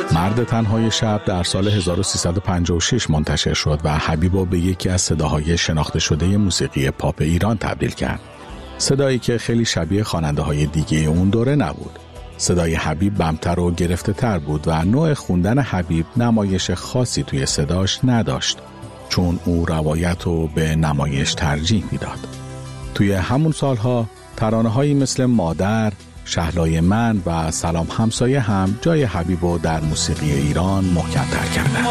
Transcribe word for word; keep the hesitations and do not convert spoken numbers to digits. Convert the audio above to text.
مرد تنهای شب در سال هزار و سیصد و پنجاه و شش منتشر شد و حبیبو به یکی از صداهای شناخته شده موسیقی پاپ ایران تبدیل کرد. صدایی که خیلی شبیه خواننده های دیگه اون دوره نبود. صدای حبیب بمتر و گرفته تر بود و نوع خوندن حبیب نمایش خاصی توی صداش نداشت، چون او روایت رو به نمایش ترجیح میداد. توی همون سالها ترانه‌هایی مثل مادر، شهلای من و سلام همسایه هم جای حبیبو در موسیقی ایران محکم‌تر کردند.